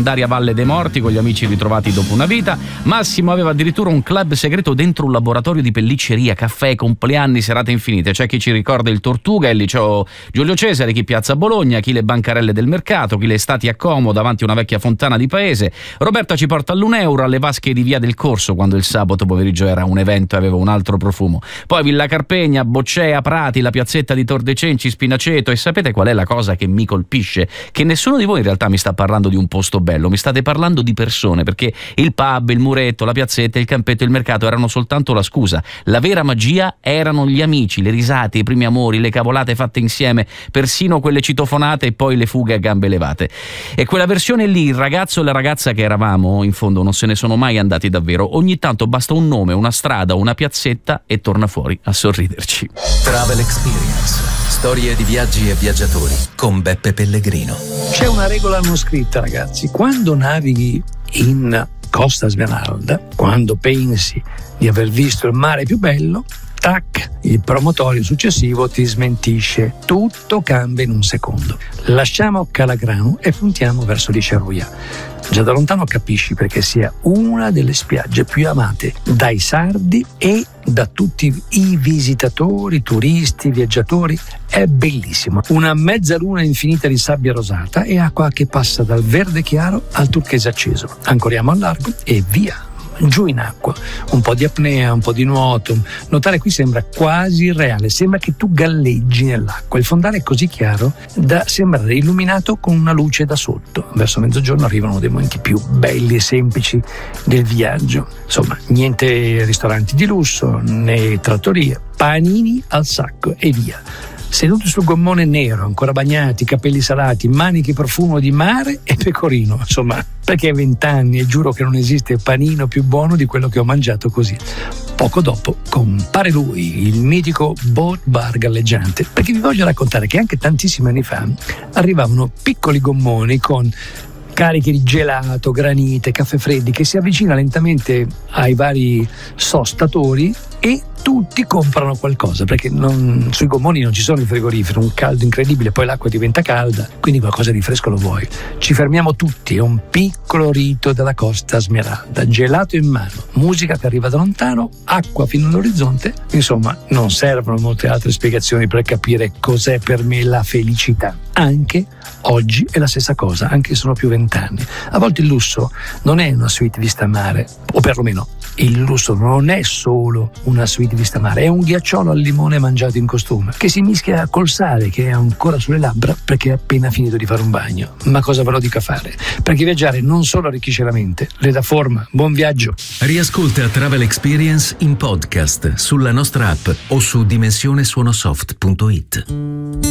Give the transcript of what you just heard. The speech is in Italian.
leggendaria Valle dei Morti con gli amici ritrovati dopo una vita. Massimo aveva addirittura un club segreto dentro un laboratorio di pellicceria, caffè, compleanni, serate infinite. C'è chi ci ricorda il Tortuga, il liceo Giulio Cesare, chi Piazza Bologna, chi le bancarelle del mercato, chi le estati a Como davanti a una vecchia fontana di paese. Roberta ci porta all'1 euro, alle vasche di Via del Corso, quando il sabato pomeriggio era un evento e aveva un altro profumo. Poi Villa Carpegna, Boccea, Prati, la piazzetta di Tor de Cenci, Spinaceto. E sapete qual è la cosa che mi colpisce? Che nessuno di voi in realtà mi sta parlando di un posto bello, mi state parlando di persone, perché il pub, il muretto, la piazzetta, il campetto, il mercato erano soltanto la scusa. La vera magia erano gli amici, le risate, i primi amori, le cavolate fatte insieme, persino quelle citofonate e poi le fughe a gambe levate. E quella versione lì, il ragazzo e la ragazza che eravamo, in fondo non se ne sono mai andati davvero. Ogni tanto basta un nome, una strada, una piazzetta e torna fuori a sorriderci. Travel Experience. Storie di viaggi e viaggiatori con Beppe Pellegrino. C'è una regola non scritta, ragazzi. Quando navighi in Costa Smeralda, quando pensi di aver visto il mare più bello, tac, il promotorio successivo ti smentisce. Tutto cambia in un secondo. Lasciamo Calagrano e puntiamo verso Lisciaruia. Già da lontano capisci perché sia una delle spiagge più amate dai sardi e da tutti i visitatori, turisti, viaggiatori. È bellissimo. Una mezzaluna infinita di sabbia rosata e acqua che passa dal verde chiaro al turchese acceso. Ancoriamo al largo e via. Giù in acqua, un po' di apnea, un po' di nuoto. Nuotare qui sembra quasi irreale, sembra che tu galleggi nell'acqua. Il fondale è così chiaro da sembrare illuminato con una luce da sotto. Verso mezzogiorno arrivano dei momenti più belli e semplici del viaggio. Insomma, niente ristoranti di lusso né trattorie, panini al sacco e via. Seduti sul gommone nero, ancora bagnati, capelli salati, maniche profumo di mare e pecorino. Insomma, perché a 20 anni e giuro che non esiste panino più buono di quello che ho mangiato così. Poco dopo compare lui, il mitico boat bar galleggiante, perché vi voglio raccontare che anche tantissimi anni fa arrivavano piccoli gommoni con cariche di gelato, granite, caffè freddi che si avvicina lentamente ai vari sostatori e tutti comprano qualcosa, perché sui gommoni non ci sono i frigoriferi, un caldo incredibile, poi l'acqua diventa calda, quindi qualcosa di fresco lo vuoi. Ci fermiamo tutti, è un piccolo rito della Costa Smeralda, gelato in mano, musica che arriva da lontano, acqua fino all'orizzonte. Insomma, non servono molte altre spiegazioni per capire cos'è per me la felicità. Anche oggi è la stessa cosa, anche se sono più 20 anni. A volte il lusso non è una suite vista mare, o perlomeno il lusso non è solo una suite vista mare, è un ghiacciolo al limone mangiato in costume che si mischia col sale che è ancora sulle labbra perché è appena finito di fare un bagno. Ma cosa ve lo dico a fare? Perché viaggiare non solo arricchisce la mente, le dà forma. Buon viaggio! Riascolta Travel Experience in podcast sulla nostra app o su dimensionesuonosoft.it.